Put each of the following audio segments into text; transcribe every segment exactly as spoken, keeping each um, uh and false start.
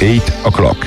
eight o'clock.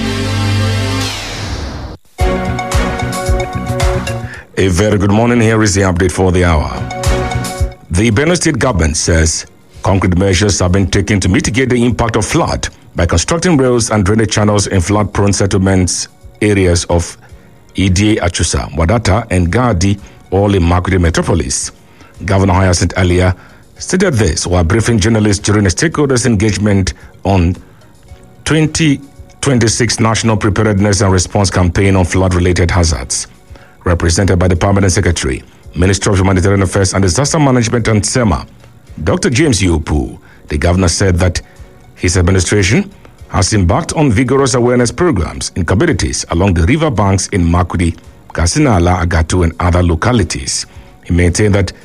A very good morning. Here is the update for the hour. The Benue State government says concrete measures have been taken to mitigate the impact of flood by constructing roads and drainage channels in flood-prone settlements areas of Idie Achusa, Wadata, and Gadi, all in Makurdi metropolis. Governor Hyacinth Alia stated this while briefing journalists during a stakeholders engagement on twenty twenty-six National Preparedness and Response Campaign on flood-related hazards. Represented by the Permanent Secretary, Minister of Humanitarian Affairs and Disaster Management and SEMA, Doctor James Yopu, the governor said that his administration has embarked on vigorous awareness programs in communities along the river banks in Makurdi, Kasinala, Agatu, and other localities. He maintained that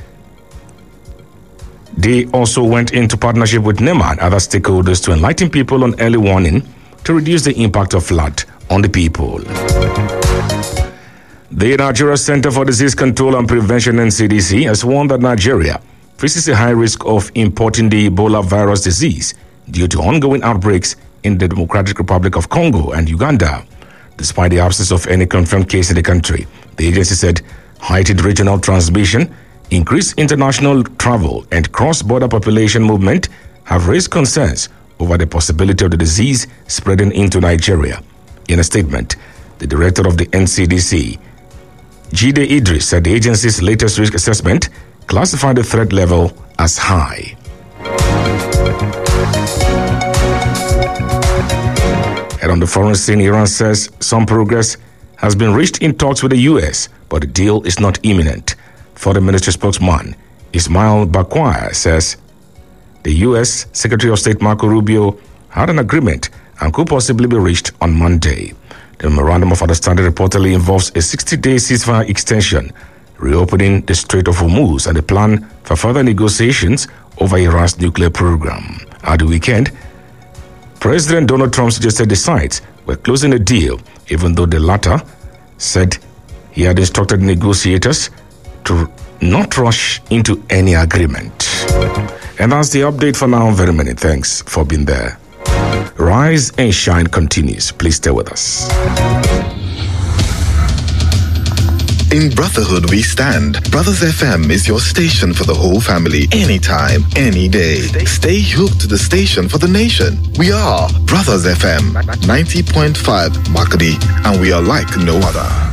they also went into partnership with NEMA and other stakeholders to enlighten people on early warning to reduce the impact of flood on the people. The Nigeria Center for Disease Control and Prevention, N C D C, has warned that Nigeria faces a high risk of importing the Ebola virus disease due to ongoing outbreaks in the Democratic Republic of Congo and Uganda. Despite the absence of any confirmed case in the country, the agency said heightened regional transmission, increased international travel, and cross-border population movement have raised concerns over the possibility of the disease spreading into Nigeria. In a statement, the director of the N C D C, Jide Idris, said the agency's latest risk assessment classified the threat level as high. And on the foreign scene, Iran says some progress has been reached in talks with the U S, but the deal is not imminent. Foreign Ministry spokesman Ismail Bakwai says the U S Secretary of State Marco Rubio had an agreement and could possibly be reached on Monday. The memorandum of understanding reportedly involves a sixty-day ceasefire extension, reopening the Strait of Hormuz, and a plan for further negotiations over Iran's nuclear program. At the weekend, President Donald Trump suggested the sides were closing a deal, even though the latter said he had instructed negotiators to not rush into any agreement. And that's the update for now. Very many thanks for being there. Rise and Shine continues. Please stay with us. In Brotherhood we stand. Brothers F M is your station for the whole family, anytime, any day. Stay hooked to the station for the nation. We are Brothers F M, ninety point five Makurdi, and we are like no other.